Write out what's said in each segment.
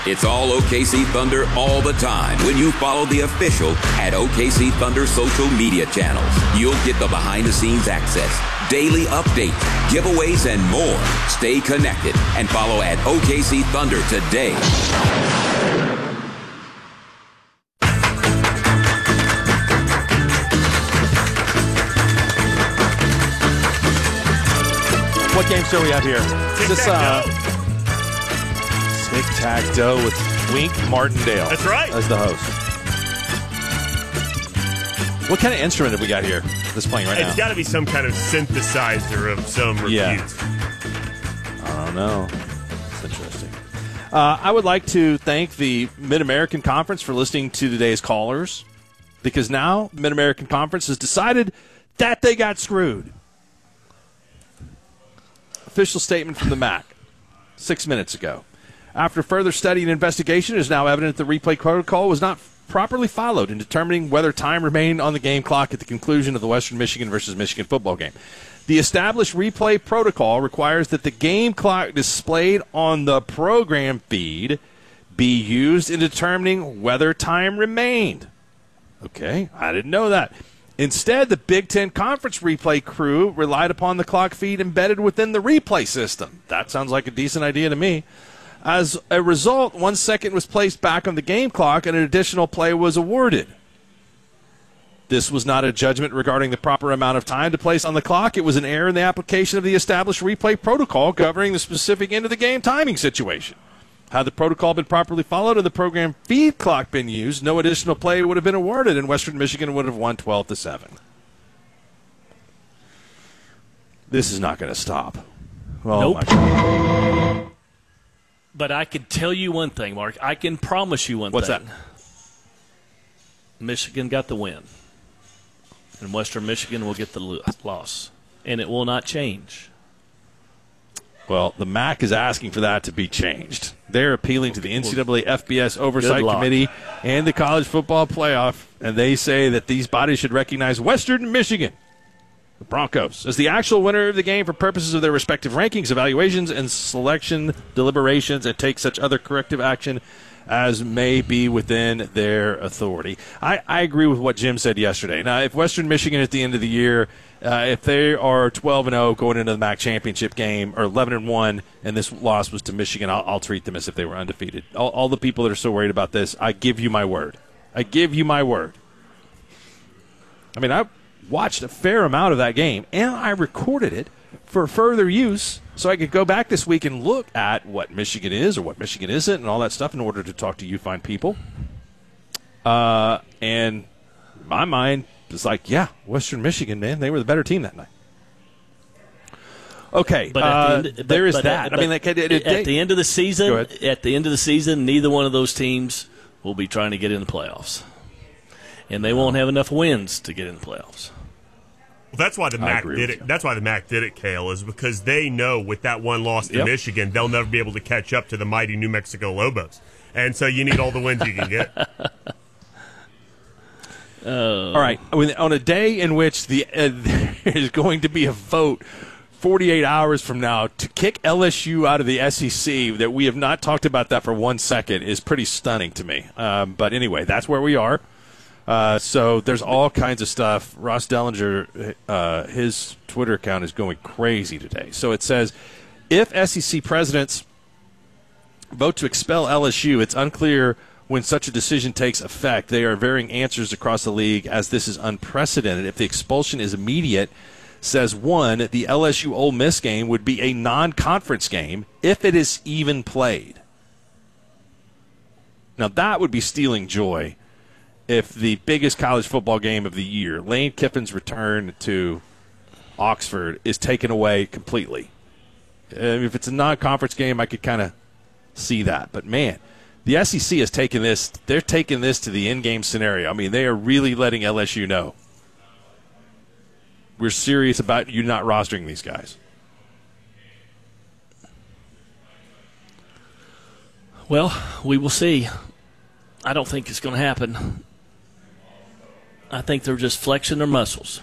It's all OKC Thunder all the time when you follow the official at OKC Thunder social media channels. You'll get the behind-the-scenes access, daily updates, giveaways, and more. Stay connected and follow at OKC Thunder today. What game show we have here? Is this Tic-Tac-Dough with Wink Martindale? That's right. As the host. What kind of instrument have we got here that's playing right now? It's got to be some kind of synthesizer of some repute. Yeah. I don't know. It's interesting. I would like to thank the Mid-American Conference for listening to today's callers, because now the Mid-American Conference has decided that they got screwed. Official statement from the MAC 6 minutes ago. After further study and investigation, it is now evident that the replay protocol was not properly followed in determining whether time remained on the game clock at the conclusion of the Western Michigan versus Michigan football game. The established replay protocol requires that the game clock displayed on the program feed be used in determining whether time remained. Okay, I didn't know that. Instead, the Big Ten Conference replay crew relied upon the clock feed embedded within the replay system. That sounds like a decent idea to me. As a result, 1 second was placed back on the game clock and an additional play was awarded. This was not a judgment regarding the proper amount of time to place on the clock. It was an error in the application of the established replay protocol governing the specific end of the game timing situation. Had the protocol been properly followed and the program feed clock been used, no additional play would have been awarded and Western Michigan would have won 12-7. This is not going to stop. Oh, nope. But I can tell you one thing, Mark. I can promise you one thing. What's that? Michigan got the win. And Western Michigan will get the loss. And it will not change. Well, the MAC is asking for that to be changed. They're appealing to the NCAA FBS Oversight Committee and the College Football Playoff, and they say that these bodies should recognize Western Michigan, the Broncos, as the actual winner of the game for purposes of their respective rankings, evaluations, and selection deliberations, and take such other corrective action as may be within their authority. I agree with what Jim said yesterday. Now, if Western Michigan at the end of the year, if they are 12-0 going into the MAC championship game, or 11-1, and this loss was to Michigan, I'll treat them as if they were undefeated. All the people that are so worried about this, I give you my word. I give you my word. I mean, I watched a fair amount of that game, and I recorded it for further use so I could go back this week and look at what Michigan is or what Michigan isn't and all that stuff in order to talk to you fine people. And my mind is like, yeah, Western Michigan, man, they were the better team that night. Okay, but there is that. I mean, at the end of the season, go ahead. At the end of the season, neither one of those teams will be trying to get in the playoffs, and they won't have enough wins to get in the playoffs. Well, that's why the MAC did it. That's why the MAC did it, Cale, is because they know with that one loss to Michigan, they'll never be able to catch up to the mighty New Mexico Lobos, and so you need all the wins you can get. All right. On a day in which there is going to be a vote 48 hours from now to kick LSU out of the SEC, that we have not talked about that for 1 second is pretty stunning to me. But anyway, that's where we are. So there's all kinds of stuff. Ross Dellinger, his Twitter account is going crazy today. So it says, if SEC presidents vote to expel LSU, it's unclear when such a decision takes effect. There are varying answers across the league, as this is unprecedented. If the expulsion is immediate, says one, the LSU Ole Miss game would be a non-conference game if it is even played. Now that would be stealing joy if the biggest college football game of the year, Lane Kiffin's return to Oxford, is taken away completely. If it's a non-conference game, I could kind of see that. But, man, the SEC has taken this. They're taking this to the in-game scenario. I mean, they are really letting LSU know we're serious about you not rostering these guys. Well, we will see. I don't think it's going to happen. I think they're just flexing their muscles.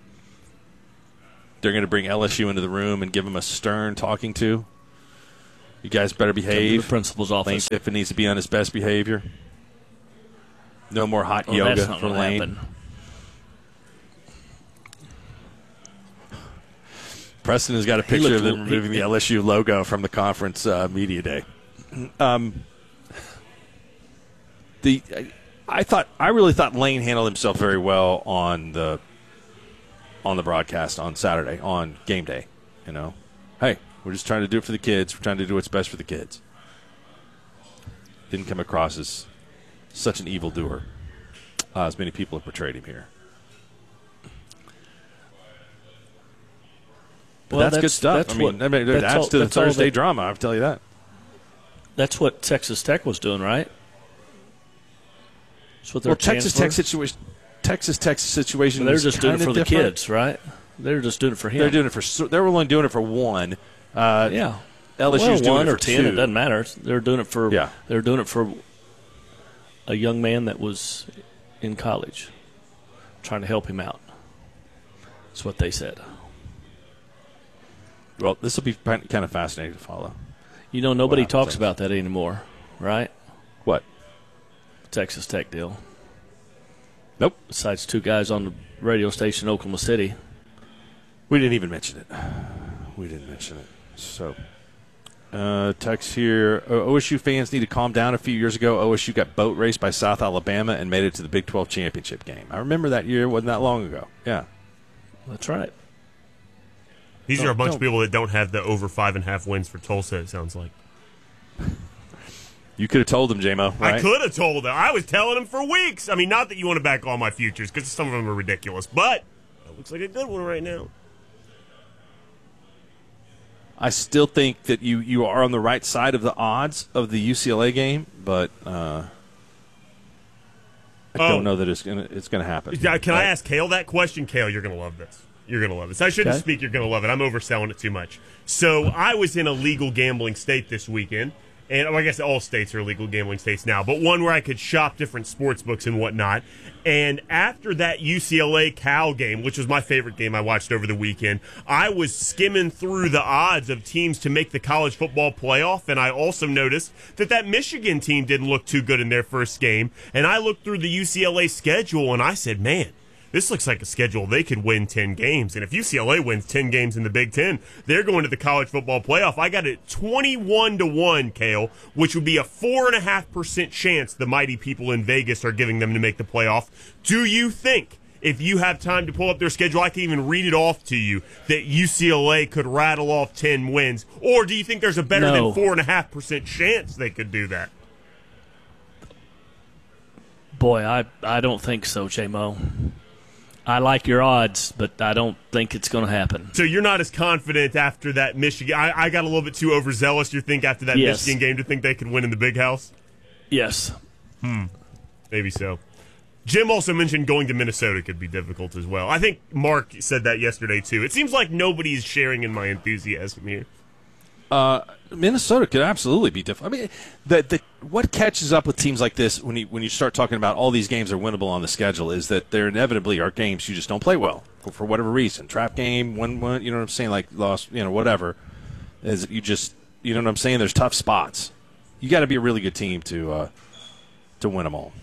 They're going to bring LSU into the room and give them a stern talking to. You guys better behave. The principal's office. Lane Kiffin needs to be on his best behavior. No more hot yoga for Lane. Happen. Preston has got a picture of them removing the LSU logo from the conference media day. I really thought Lane handled himself very well on the broadcast on Saturday on game day. You know, hey, we're just trying to do it for the kids. We're trying to do what's best for the kids. Didn't come across as such an evildoer as many people have portrayed him here. But well, that's good stuff. It adds to the Thursday drama, I'll tell you that. That's what Texas Tech was doing, right? That's what Texas Tech situation. They're just doing it for the kids, right? They're just doing it for him. They're doing it for. They were only doing it for one. Yeah, LSU's doing 1 it or for 10. 2. It doesn't matter. They're doing it for. Yeah. They're doing it for a young man that was in college, trying to help him out. That's what they said. Well, this will be kind of fascinating to follow. You know, nobody talks about that anymore, right? What? Texas Tech deal. Nope. Besides 2 guys on the radio station in Oklahoma City. We didn't even mention it. So, text here. OSU fans need to calm down. A few years ago, OSU got boat raced by South Alabama and made it to the Big 12 championship game. I remember that year. It wasn't that long ago. Yeah. That's right. These are a bunch of people that don't have the over 5.5 wins for Tulsa, it sounds like. You could have told them, J-Mo, right? I could have told them. I was telling them for weeks. I mean, not that you want to back all my futures, because some of them are ridiculous, but it looks like a good one right now. I still think that you are on the right side of the odds of the UCLA game, but I don't know that it's gonna happen. Can I ask Kale that question? Kale, you're going to love this. You're going to love this. I shouldn't speak. You're going to love it. I'm overselling it too much. So I was in a legal gambling state this weekend. And I guess all states are legal gambling states now, but one where I could shop different sports books and whatnot. And after that UCLA-Cal game, which was my favorite game I watched over the weekend, I was skimming through the odds of teams to make the college football playoff, and I also noticed that Michigan team didn't look too good in their first game. And I looked through the UCLA schedule, and I said, man, this looks like a schedule they could win 10 games. And if UCLA wins 10 games in the Big Ten, they're going to the college football playoff. I got it 21-1, Kale, which would be a 4.5% chance the mighty people in Vegas are giving them to make the playoff. Do you think, if you have time to pull up their schedule, I can even read it off to you, that UCLA could rattle off 10 wins? Or do you think there's a better than 4.5% chance they could do that? Boy, I don't think so, J-Mo. I like your odds, but I don't think it's going to happen. So you're not as confident after that Michigan. I got a little bit too overzealous, you think, after that Michigan game to think they could win in the Big House? Yes. Maybe so. Jim also mentioned going to Minnesota could be difficult as well. I think Mark said that yesterday, too. It seems like nobody's sharing in my enthusiasm here. Minnesota could absolutely be difficult. I mean, what catches up with teams like this when you start talking about all these games are winnable on the schedule is that there inevitably are games you just don't play well for whatever reason. Trap game, one, you know what I'm saying, like lost, whatever. Is you know what I'm saying? There's tough spots. You got to be a really good team to win them all.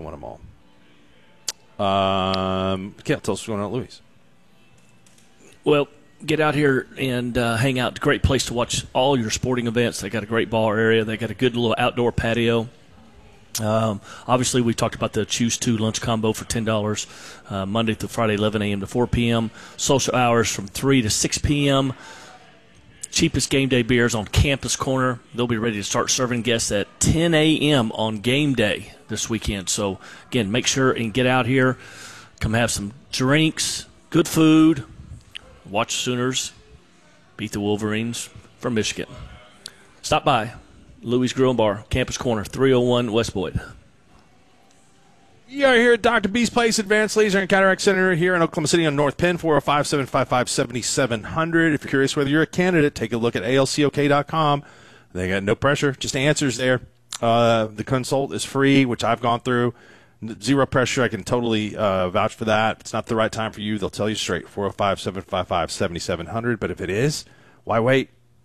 Can't tell us what's going on at Louis. Well, get out here and hang out. Great place to watch all your sporting events. They got a great bar area. They got a good little outdoor patio. Obviously, we talked about the Choose 2 lunch combo for $10, Monday through Friday, 11 a.m. to 4 p.m. Social hours from 3 to 6 p.m. Cheapest game day beers on Campus Corner. They'll be ready to start serving guests at 10 a.m. on game day this weekend. So, again, make sure and get out here. Come have some drinks, good food. Watch Sooners beat the Wolverines from Michigan. Stop by Louis Grill and Bar, Campus Corner, 301 West Boyd. You are here at Dr. B's Place, Advanced Laser and Cataract Center here in Oklahoma City on North Penn, 405-755-7700. If you're curious whether you're a candidate, take a look at alcok.com. They got no pressure, just answers there. The consult is free, which I've gone through. Zero pressure. I can totally vouch for that. If it's not the right time for you, they'll tell you straight. 405-755-7700. But if it is, why wait?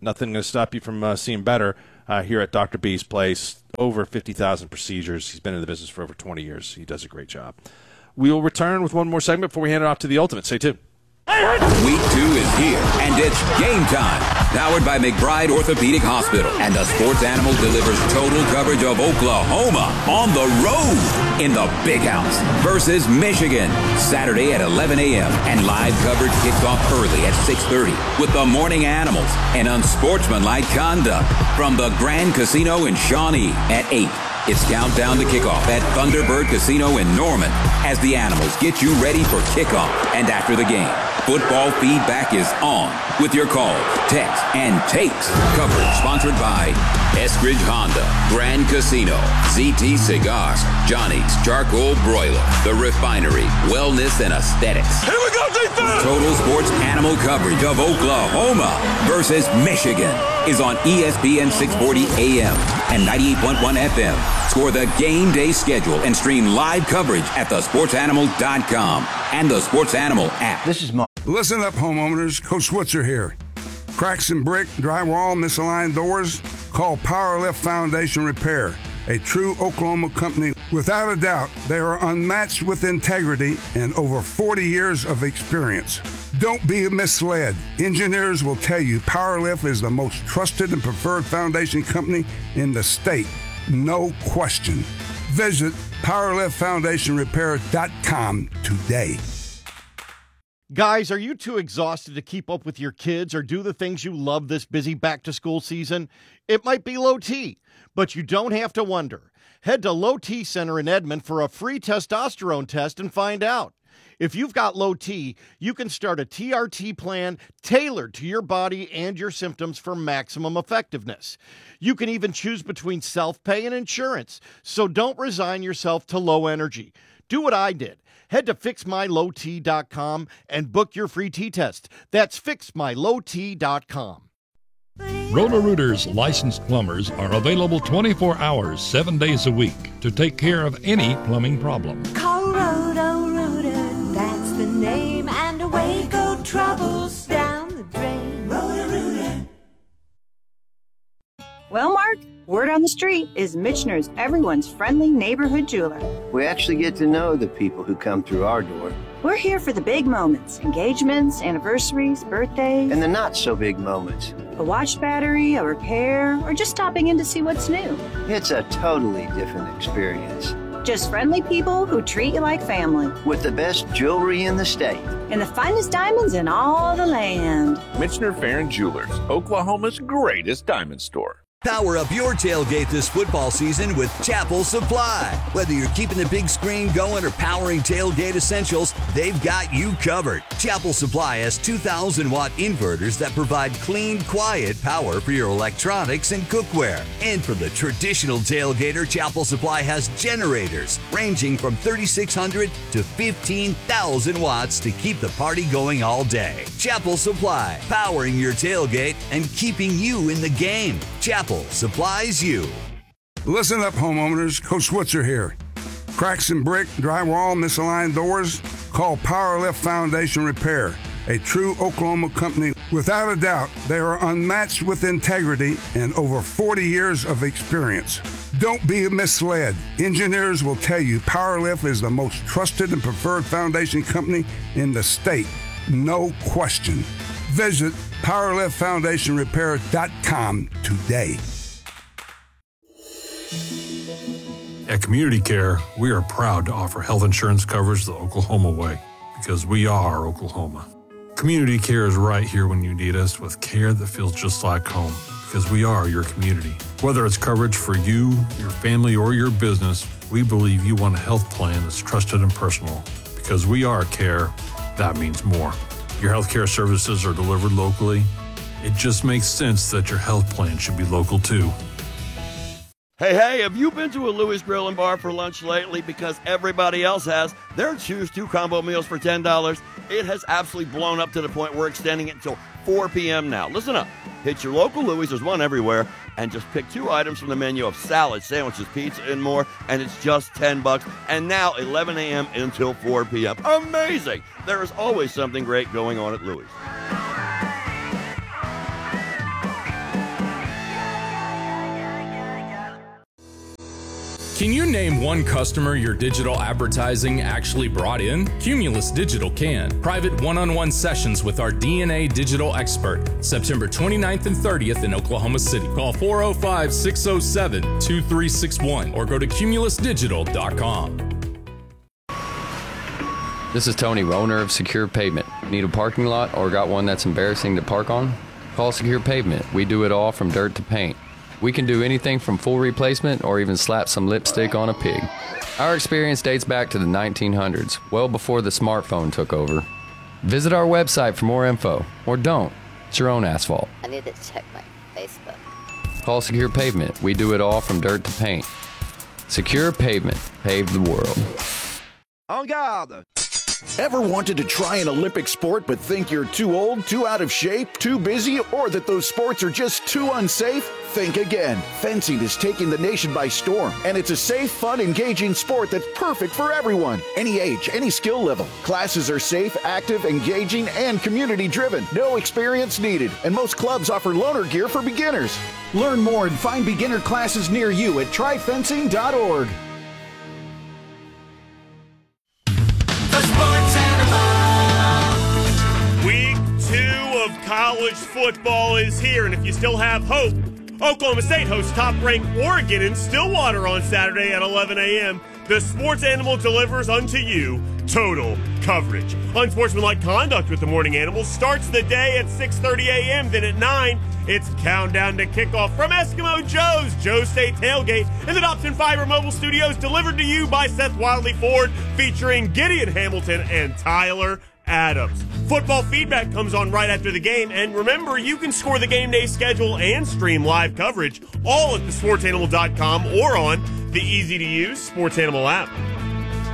nothing going to stop you from seeing better here at Dr. B's place. Over 50,000 procedures. He's been in the business for over 20 years. He does a great job. We will return with one more segment before we hand it off to the Ultimate. Stay tuned. Week 2 is here, and it's game time. Powered by McBride Orthopedic Hospital, and the Sports Animal delivers total coverage of Oklahoma on the road in the Big House versus Michigan, Saturday at 11 a.m. And live coverage kicks off early at 6:30 with the Morning Animals and unsportsmanlike conduct from the Grand Casino in Shawnee at 8. It's countdown to kickoff at Thunderbird Casino in Norman as the Animals get you ready for kickoff and after the game. Football feedback is on with your calls, texts, and takes. Coverage sponsored by Eskridge Honda, Grand Casino, ZT Cigars, Johnny's Charcoal Broiler, The Refinery, Wellness and Aesthetics. Here we go, defense! Total Sports Animal coverage of Oklahoma versus Michigan is on ESPN 640 AM and 98.1 FM. Score the game day schedule and stream live coverage at thesportsanimal.com and the Sports Animal app. This is Mark. Listen up, homeowners. Coach Switzer here. Cracks in brick, drywall, misaligned doors? Call Powerlift Foundation Repair, a true Oklahoma company. Without a doubt, they are unmatched with integrity and over 40 years of experience. Don't be misled. Engineers will tell you Powerlift is the most trusted and preferred foundation company in the state. No question. Visit PowerliftFoundationRepair.com today. Guys, are you too exhausted to keep up with your kids or do the things you love this busy back-to-school season? It might be low T, but you don't have to wonder. Head to Low T Center in Edmond for a free testosterone test and find out. If you've got low T, you can start a TRT plan tailored to your body and your symptoms for maximum effectiveness. You can even choose between self-pay and insurance, so don't resign yourself to low energy. Do what I did. Head to FixMyLowT.com and book your free T-test. That's FixMyLowT.com. Roto-Rooters licensed plumbers are available 24 hours, 7 days a week to take care of any plumbing problem. Call Roto-Rooter, that's the name, and away go troubles down the drain. Roto-Rooter. Well, Mark, word on the street is Michener's everyone's friendly neighborhood jeweler. We actually get to know the people who come through our door. We're here for the big moments, engagements, anniversaries, birthdays. And the not-so-big moments. A watch battery, a repair, or just stopping in to see what's new. It's a totally different experience. Just friendly people who treat you like family. With the best jewelry in the state. And the finest diamonds in all the land. Michener Farron Jewelers, Oklahoma's greatest diamond store. Power up your tailgate this football season with Chapel Supply. Whether you're keeping the big screen going or powering tailgate essentials, they've got you covered. Chapel Supply has 2,000-watt inverters that provide clean, quiet power for your electronics and cookware. And for the traditional tailgater, Chapel Supply has generators ranging from 3,600 to 15,000 watts to keep the party going all day. Chapel Supply, powering your tailgate and keeping you in the game. Chapel supplies you. Listen up, homeowners. Coach Switzer here. Cracks in brick, drywall, misaligned doors? Call Powerlift Foundation Repair, a true Oklahoma company. Without a doubt, they are unmatched with integrity and over 40 years of experience. Don't be misled. Engineers will tell you Powerlift is the most trusted and preferred foundation company in the state. No question. Visit PowerliftFoundationRepair.com today. At Community Care, we are proud to offer health insurance coverage the Oklahoma way, because we are Oklahoma. Community Care is right here when you need us with care that feels just like home, because we are your community. Whether it's coverage for you, your family, or your business, we believe you want a health plan that's trusted and personal. Because we are care, that means more. Your healthcare services are delivered locally. It just makes sense that your health plan should be local too. Hey, have you been to a Louis Grill and Bar for lunch lately? Because everybody else has. Their Choose 2 combo meals for $10. It has absolutely blown up to the point we're extending it until 4 p.m. now. Listen up. Hit your local Louis, there's one everywhere, and just pick 2 items from the menu of salad, sandwiches, pizza, and more, and it's just $10. And now 11 a.m. until 4 p.m. Amazing! There is always something great going on at Louis. Can you name one customer your digital advertising actually brought in? Cumulus Digital can. Private one-on-one sessions with our DNA digital expert, September 29th and 30th in Oklahoma City. Call 405-607-2361 or go to cumulusdigital.com. This is Tony, owner of Secure Pavement. Need a parking lot or got one that's embarrassing to park on? Call Secure Pavement. We do it all from dirt to paint. We can do anything from full replacement or even slap some lipstick on a pig. Our experience dates back to the 1900s, well before the smartphone took over. Visit our website for more info, or don't. It's your own asphalt. I need to check my Facebook. Call Secure Pavement. We do it all from dirt to paint. Secure Pavement. Pave the world. En garde! Ever wanted to try an Olympic sport but think you're too old, too out of shape, too busy, or that those sports are just too unsafe? Think again. Fencing is taking the nation by storm, and it's a safe, fun, engaging sport that's perfect for everyone. Any age, any skill level. Classes are safe, active, engaging, and community-driven. No experience needed, and most clubs offer loaner gear for beginners. Learn more and find beginner classes near you at tryfencing.org. Week 2 of college football is here, and if you still have hope, Oklahoma State hosts top-ranked Oregon in Stillwater on Saturday at 11 a.m. The Sports Animal delivers unto you total coverage. Unsportsmanlike conduct with the Morning Animals starts the day at 6:30 a.m. Then at 9, it's countdown to kickoff from Eskimo Joe's Joe State Tailgate in the Dobson Fiber Mobile Studios, delivered to you by Seth Wiley Ford, featuring Gideon Hamilton and Tyler Adams. Football feedback comes on right after the game, and remember, you can score the game day schedule and stream live coverage all at thesportsanimal.com or on the easy-to-use Sports Animal app.